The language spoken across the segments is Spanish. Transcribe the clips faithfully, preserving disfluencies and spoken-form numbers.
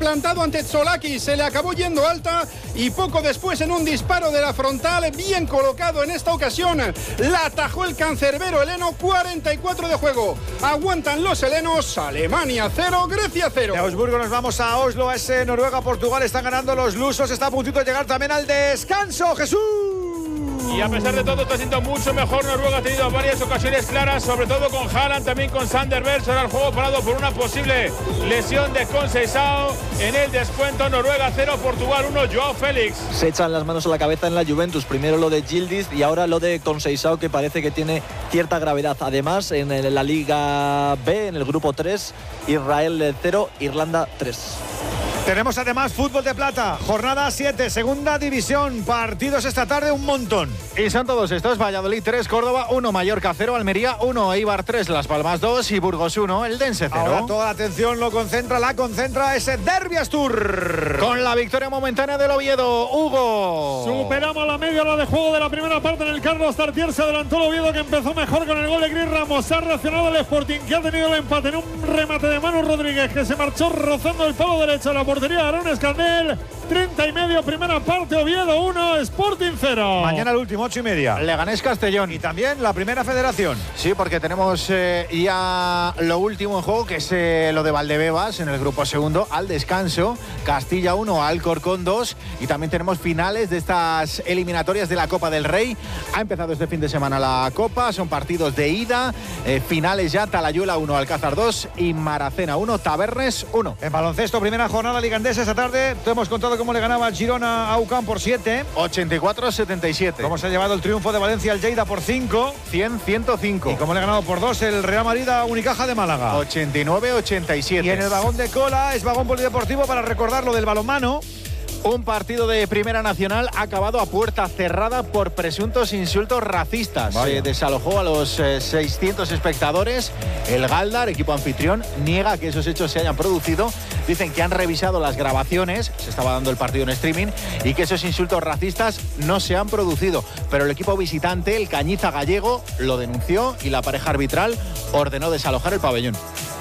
adelantado ante Tzolaki, se le acabó yendo alta y poco después en un disparo de la frontal, bien colocado en esta ocasión, la atajó el cancerbero heleno. Cuarenta y cuatro de juego. Aguantan los helenos. Alemania cero, Grecia cero. De Augsburgo nos vamos a Oslo, a ese Noruega-Portugal. Están ganando los lusos. Está a puntito de llegar también al descanso. ¡Jesús! Y a pesar de todo está siendo mucho mejor. Noruega ha tenido varias ocasiones claras, sobre todo con Haaland, también con Sander Berg. Ahora el juego parado por una posible lesión de Conceição. En el descuento, Noruega cero, Portugal uno, Joao Félix. Se echan las manos a la cabeza en la Juventus. Primero lo de Yildiz y ahora lo de Conceição, que parece que tiene cierta gravedad. Además, en la Liga B, en el grupo tres, Israel cero, Irlanda tres. Tenemos además fútbol de plata, jornada siete, segunda división, partidos esta tarde un montón. Y son todos estos: Valladolid tres, Córdoba uno, Mallorca cero, Almería uno, Eibar tres, Las Palmas dos y Burgos uno, Eldense cero. Ahora toda la atención lo concentra, la concentra ese Derbi Astur. Con la victoria momentánea del Oviedo, Hugo. Superamos la media hora de juego de la primera parte en el Carlos Tartier. Se adelantó el Oviedo, que empezó mejor con el gol de Gris Ramos. Ha reaccionado el Sporting, que ha tenido el empate en un remate de Manu Rodríguez, que se marchó rozando el palo derecho a la portería de Aaron Escandel. treinta y medio, primera parte, Oviedo uno, Sporting cero. Mañana el último, ocho y media. Leganés Castellón. Y también la primera federación. Sí, porque tenemos eh, ya lo último en juego, que es eh, lo de Valdebebas en el grupo segundo, al descanso. Castilla uno, Alcorcón dos. Y también tenemos finales de estas eliminatorias de la Copa del Rey. Ha empezado este fin de semana la Copa, son partidos de ida. Eh, finales ya: Talayuela uno, Alcázar dos y Maracena uno, Tabernes uno. En baloncesto, primera jornada ligandesa esta tarde. Te hemos contado cómo le ganaba el Girona a UCAM por siete. ochenta y cuatro a setenta y siete. Cómo se ha llevado el triunfo de Valencia al Lleida por cinco. cien a ciento cinco. Y cómo le ha ganado por dos el Real Madrid a Unicaja de Málaga. ochenta y nueve a ochenta y siete. Y en el vagón de cola es vagón polideportivo para recordar lo del balonmano. Un partido de Primera Nacional ha acabado a puerta cerrada por presuntos insultos racistas. Se eh, desalojó a los eh, seiscientos espectadores. El Galdar, equipo anfitrión, niega que esos hechos se hayan producido. Dicen que han revisado las grabaciones, se estaba dando el partido en streaming, y que esos insultos racistas no se han producido. Pero el equipo visitante, el Cañiza Gallego, lo denunció y la pareja arbitral ordenó desalojar el pabellón.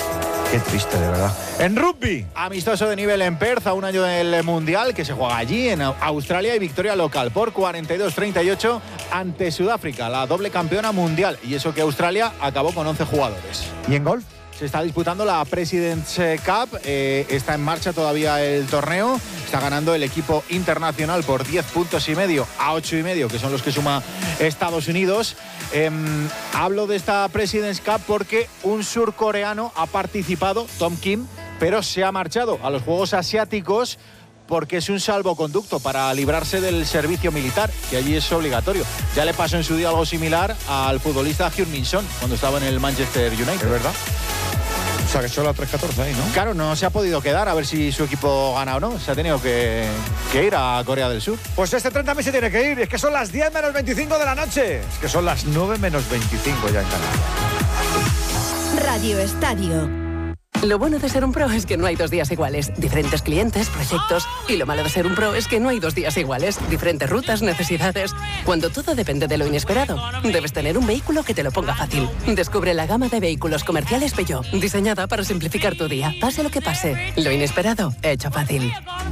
Qué triste, de verdad. En rugby. Amistoso de nivel en Perth, a un año del Mundial, que se juega allí, en Australia, y victoria local por cuarenta y dos a treinta y ocho ante Sudáfrica, la doble campeona mundial. Y eso que Australia acabó con once jugadores. ¿Y en golf? Se está disputando la President's Cup, eh, está en marcha todavía el torneo, está ganando el equipo internacional por diez puntos y medio a ocho y medio, que son los que suma Estados Unidos. Eh, hablo de esta President's Cup porque un surcoreano ha participado, Tom Kim, pero se ha marchado a los Juegos Asiáticos porque es un salvoconducto para librarse del servicio militar, que allí es obligatorio. Ya le pasó en su día algo similar al futbolista Heung-min Son cuando estaba en el Manchester United. Es verdad. O sea, que solo a tres catorce ahí, ¿no? Claro, no se ha podido quedar a ver si su equipo gana o no. Se ha tenido que, que ir a Corea del Sur. Pues este tren también se tiene que ir. Es que son las diez menos veinticinco de la noche. Es que son las nueve menos veinticinco ya en Canadá. Radio Estadio. Lo bueno de ser un pro es que no hay dos días iguales. Diferentes clientes, proyectos. Y lo malo de ser un pro es que no hay dos días iguales. Diferentes rutas, necesidades. Cuando todo depende de lo inesperado, debes tener un vehículo que te lo ponga fácil. Descubre la gama de vehículos comerciales Peugeot, diseñada para simplificar tu día. Pase lo que pase, lo inesperado, hecho fácil.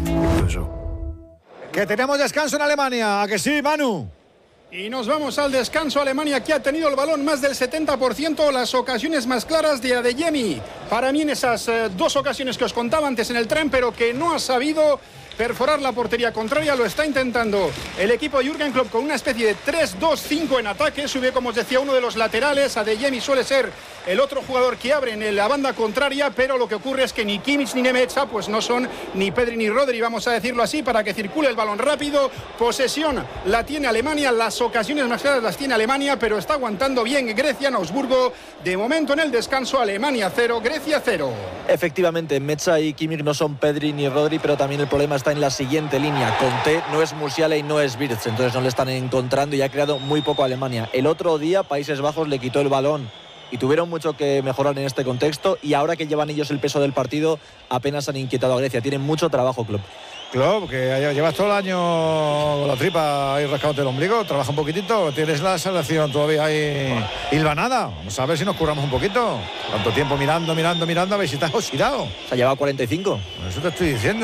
Que tenemos descanso en Alemania. ¿A que sí, Manu? Y nos vamos al descanso. Alemania, que ha tenido el balón más del setenta por ciento, las ocasiones más claras de Adeyemi. Para mí en esas eh, dos ocasiones que os contaba antes en el tren, pero que no ha sabido perforar la portería contraria. Lo está intentando el equipo de Jürgen Klopp con una especie de tres dos cinco en ataque. Sube, como os decía, uno de los laterales. Adeyemi suele ser el otro jugador que abre en la banda contraria, pero lo que ocurre es que ni Kimmich ni Nemecha pues no son ni Pedri ni Rodri, vamos a decirlo así, para que circule el balón rápido. Posesión la tiene Alemania, las ocasiones más claras las tiene Alemania, pero está aguantando bien Grecia en Augsburgo. De momento en el descanso, Alemania cero, Grecia cero. Efectivamente, Mecha y Kimmich no son Pedri ni Rodri, pero también el problema está en la siguiente línea. Conté no es Musiala y no es Wirtz, entonces no le están encontrando y ha creado muy poco a Alemania. El otro día Países Bajos le quitó el balón y tuvieron mucho que mejorar en este contexto, y ahora que llevan ellos el peso del partido apenas han inquietado a Grecia. Tienen mucho trabajo, Klopp. Klopp, que llevas todo el año con la tripa ahí rascándote el ombligo, trabaja un poquitito, tienes la selección todavía ahí hilvanada. Vamos a ver si nos curramos un poquito. Tanto tiempo mirando, mirando, mirando, a ver si te has oxidado. Se ha llevado cuarenta y cinco. Eso te estoy diciendo.